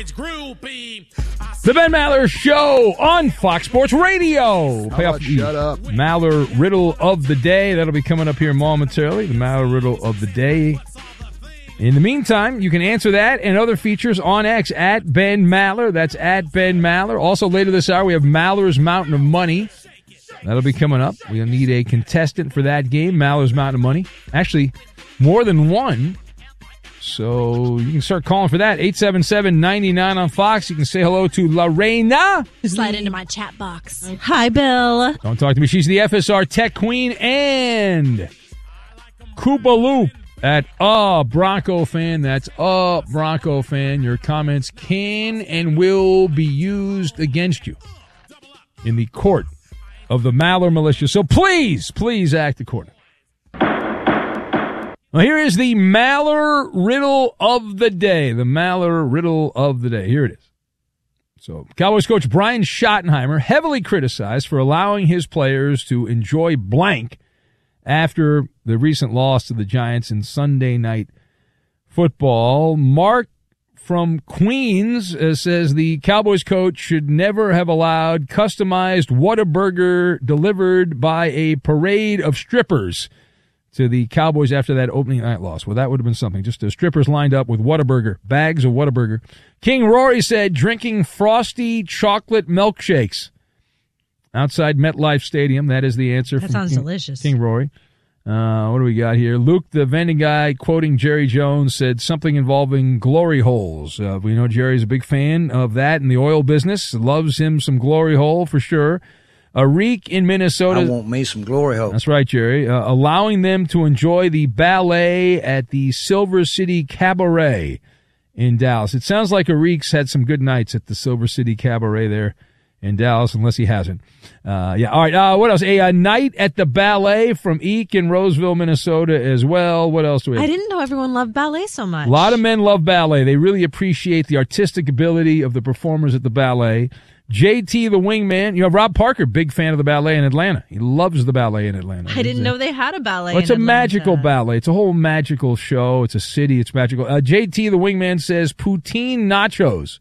The Ben Maller Show on Fox Sports Radio. Shut up. Maller Riddle of the Day. That'll be coming up here momentarily. The Maller Riddle of the Day. In the meantime, you can answer that and other features on X at Ben Maller. That's at Ben Maller. Also, later this hour, we have Maller's Mountain of Money. That'll be coming up. We'll need a contestant for that game, Maller's Mountain of Money. Actually, more than one. So you can start calling for that. 877-99 on Fox. You can say hello to Lorena. Slide into my chat box. Hi, Bill. Don't talk to me. She's the FSR Tech Queen and Koopa Loop at Bronco Fan. That's Bronco Fan. Your comments can and will be used against you in the court of the Maller Militia. So please act accordingly. Well, here is the Maller Riddle of the Day. The Maller Riddle of the Day. Here it is. So, Cowboys coach Brian Schottenheimer heavily criticized for allowing his players to enjoy blank after the recent loss to the Giants in Sunday Night Football. Mark from Queens says the Cowboys coach should never have allowed customized Whataburger delivered by a parade of strippers to the Cowboys after that opening night loss. Well, that would have been something. Just the strippers lined up with Whataburger, bags of Whataburger. King Rory said drinking frosty chocolate milkshakes outside MetLife Stadium. That is the answer. That sounds delicious. King Rory. What do we got here? Luke, the vending guy, quoting Jerry Jones, said something involving glory holes. We know Jerry's a big fan of that in the oil business. Loves him some glory hole for sure. Arik in Minnesota. I want me some glory hole. That's right, Jerry. Allowing them to enjoy the ballet at the Silver City Cabaret in Dallas. It sounds like Arik's had some good nights at the Silver City Cabaret there in Dallas, unless he hasn't. Yeah. All right. What else? A night at the ballet from Eek in Roseville, Minnesota as well. What else do we have? I didn't know everyone loved ballet so much. A lot of men love ballet. They really appreciate the artistic ability of the performers at the ballet. JT the Wingman, Rob Parker, big fan of the ballet in Atlanta. He loves the ballet in Atlanta. I didn't know they had a ballet in It's a Atlanta. magical ballet. It's a whole magical show. It's a city. It's magical. JT the Wingman says poutine nachos.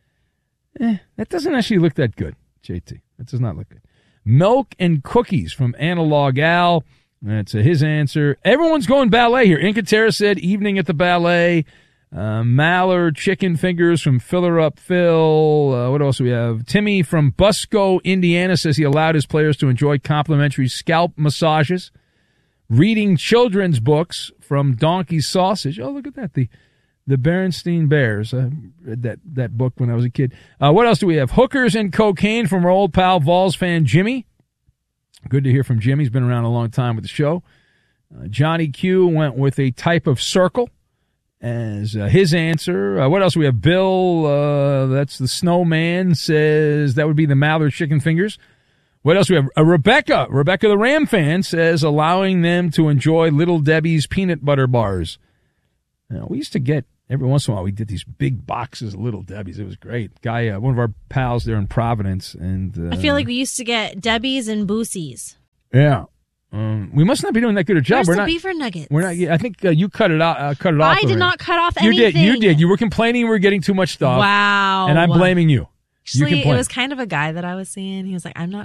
That doesn't actually look that good, JT. That does not look good. Milk and cookies from Analog Al. That's his answer. Everyone's going ballet here. Incatera said evening at the ballet. Maller chicken fingers from Filler Up Phil. What else do we have? Timmy from Busco, Indiana says he allowed his players to enjoy complimentary scalp massages. Reading children's books from Donkey Sausage. Oh, look at that. The Berenstein Bears. I read that book when I was a kid. What else do we have? Hookers and cocaine from our old pal Vols fan Jimmy. Good to hear from Jimmy. He's been around a long time with the show. Johnny Q went with a type of circle as his answer. What else do we have? Bill, that's the snowman, says that would be the Maller chicken fingers. What else do we have? Rebecca the Ram fan, says allowing them to enjoy Little Debbie's peanut butter bars. We used to get, every once in a while, we did these big boxes of Little Debbie's. It was great. Guy, one of our pals there in Providence. And I feel like we used to get Debbie's and Boosie's. Yeah. We must not be doing that good a job. Where's the beaver nuggets? We're not. I think you cut it out. I did not cut off anything. You did. You were complaining we were getting too much stuff. Wow. And I'm blaming you. Actually, it was kind of a guy that I was seeing. He was like, I'm not